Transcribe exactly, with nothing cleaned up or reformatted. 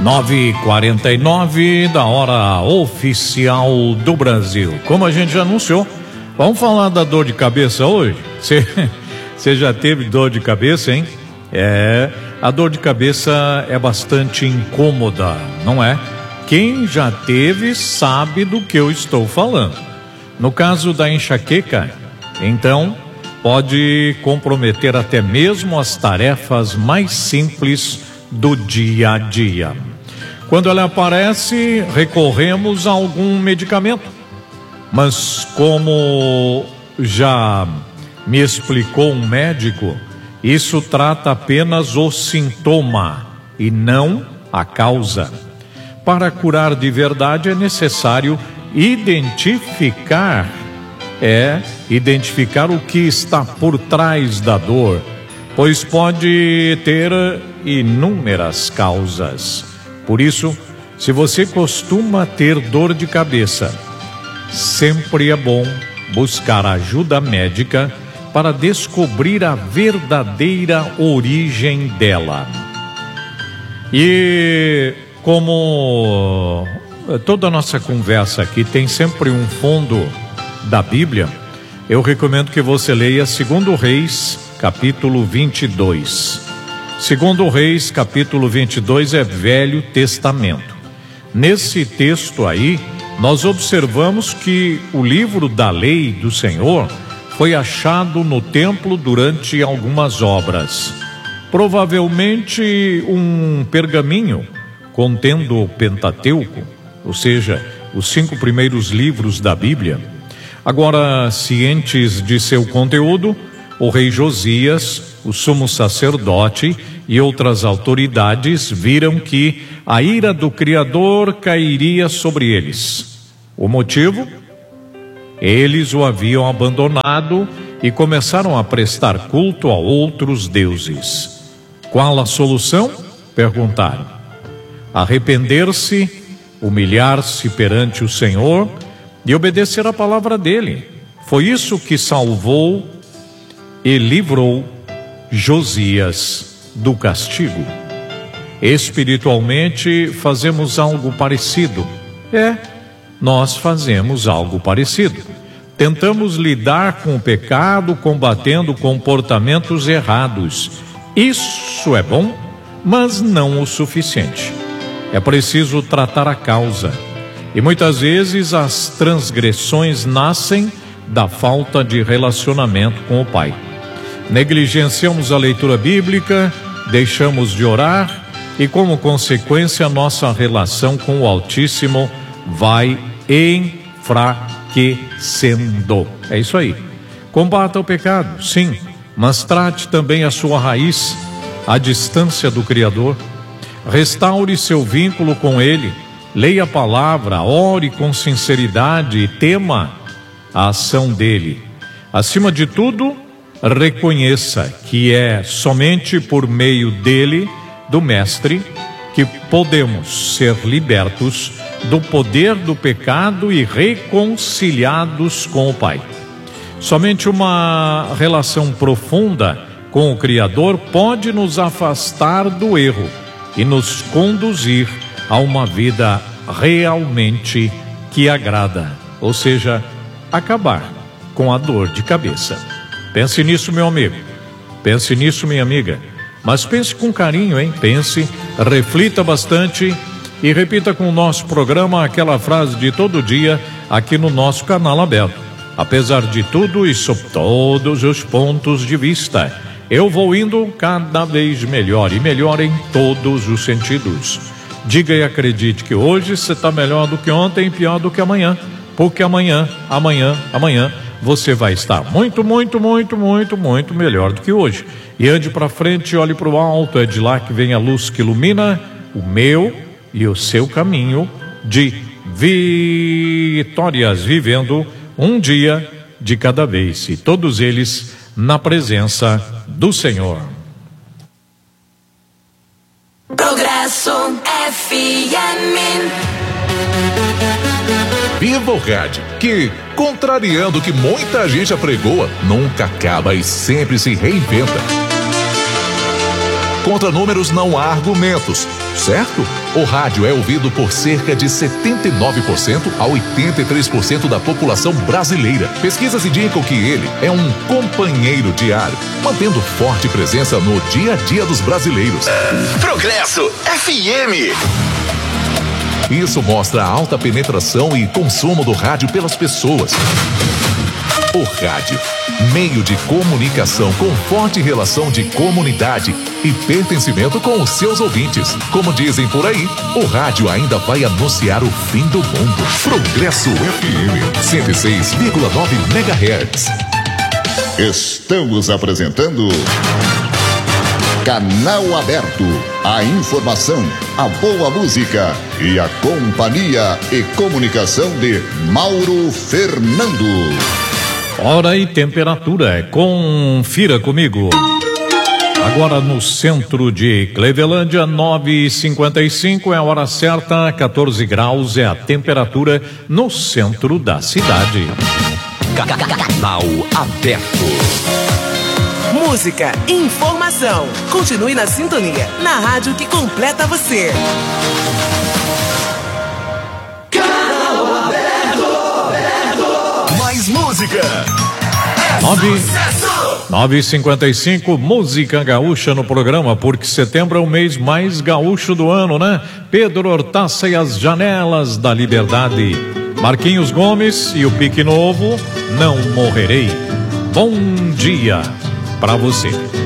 nove e quarenta e nove da hora oficial do Brasil. Como a gente já anunciou, vamos falar da dor de cabeça hoje? Você já teve dor de cabeça, hein? É, a dor de cabeça é bastante incômoda, não é? Quem já teve sabe do que eu estou falando. No caso da enxaqueca, então, pode comprometer até mesmo as tarefas mais simples do dia a dia. Quando ela aparece, recorremos a algum medicamento. Mas como já me explicou um médico, isso trata apenas o sintoma e não a causa. Para curar de verdade é necessário identificar, é, identificar o que está por trás da dor, pois pode ter inúmeras causas. Por isso, se você costuma ter dor de cabeça, sempre é bom buscar ajuda médica para descobrir a verdadeira origem dela. E como toda a nossa conversa aqui tem sempre um fundo da Bíblia, eu recomendo que você leia Segundo Reis, capítulo vinte e dois. Segundo Reis, capítulo vinte e dois é Velho Testamento. Nesse texto aí, nós observamos que o livro da lei do Senhor foi achado no templo durante algumas obras. Provavelmente um pergaminho contendo o Pentateuco, ou seja, os cinco primeiros livros da Bíblia. Agora, cientes de seu conteúdo, o rei Josias, o sumo sacerdote e outras autoridades viram que a ira do Criador cairia sobre eles. O motivo? Eles o haviam abandonado e começaram a prestar culto a outros deuses. Qual a solução? Perguntaram. Arrepender-se, humilhar-se perante o Senhor e obedecer a palavra dele. Foi isso que salvou e livrou Josias do castigo. Espiritualmente fazemos algo parecido. É, nós fazemos algo parecido. Tentamos lidar com o pecado combatendo comportamentos errados. Isso é bom, mas não o suficiente. É preciso tratar a causa. E muitas vezes as transgressões nascem da falta de relacionamento com o Pai. Negligenciamos a leitura bíblica, deixamos de orar e, como consequência, nossa relação com o Altíssimo vai enfraquecendo. É isso aí. Combata o pecado, sim, mas trate também a sua raiz, a distância do Criador. Restaure seu vínculo com Ele, leia a palavra, ore com sinceridade e tema a ação dele. Acima de tudo, reconheça que é somente por meio dele, do Mestre, que podemos ser libertos do poder do pecado e reconciliados com o Pai. Somente uma relação profunda com o Criador pode nos afastar do erro e nos conduzir a uma vida realmente que agrada, ou seja, acabar com a dor de cabeça. Pense nisso, meu amigo. Pense nisso, minha amiga. Mas pense com carinho, hein? Pense, reflita bastante e repita com o nosso programa aquela frase de todo dia aqui no nosso canal aberto. Apesar de tudo e sob todos os pontos de vista, eu vou indo cada vez melhor e melhor em todos os sentidos. Diga e acredite que hoje você está melhor do que ontem e pior do que amanhã. Porque amanhã, amanhã, amanhã você vai estar muito, muito, muito, muito, muito melhor do que hoje. E ande para frente, olhe para o alto, é de lá que vem a luz que ilumina o meu e o seu caminho de vitórias, vivendo um dia de cada vez, e todos eles na presença do Senhor. Progresso F M. Viva o rádio, que, contrariando o que muita gente apregoa, nunca acaba e sempre se reinventa. Contra números não há argumentos, certo? O rádio é ouvido por cerca de setenta e nove por cento a oitenta e três por cento da população brasileira. Pesquisas indicam que ele é um companheiro diário, mantendo forte presença no dia a dia dos brasileiros. Progresso F M. Isso mostra a alta penetração e consumo do rádio pelas pessoas. O rádio, meio de comunicação com forte relação de comunidade e pertencimento com os seus ouvintes. Como dizem por aí, o rádio ainda vai anunciar o fim do mundo. Progresso F M, cento e seis vírgula nove megahertz. Estamos apresentando Canal Aberto. A informação, a boa música e a companhia e comunicação de Mauro Fernando. Hora e temperatura, confira comigo. Agora no centro de Clevelândia, nove e cinquenta e cinco é a hora certa, quatorze graus é a temperatura no centro da cidade. Canal Aberto. Música, informação. Continue na sintonia, na rádio que completa você. Canal Aberto, aberto. Mais música. nove e cinquenta e cinco, música gaúcha no programa, porque setembro é o mês mais gaúcho do ano, né? Pedro Hortaça e as Janelas da Liberdade. Marquinhos Gomes e o Pique Novo, Não Morrerei. Bom dia pra você.